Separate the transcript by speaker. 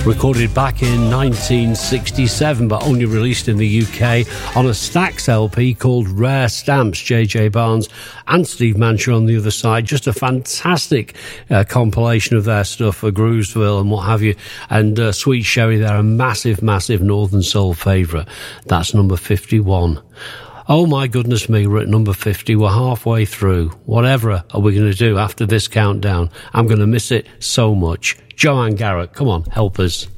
Speaker 1: recorded back in 1967 but only released in the UK on a Stax LP called Rare Stamps. JJ Barnes and Steve Mancher on the other side. Just a fantastic compilation of their stuff for Groovesville and what have you. And Sweet Sherry, they're a massive Northern Soul favourite. That's number 51. Oh my goodness me, we're at number 50. We're halfway through. Whatever are we going to do after this countdown? I'm going to miss it so much. Joanne Garrett, come on, help us.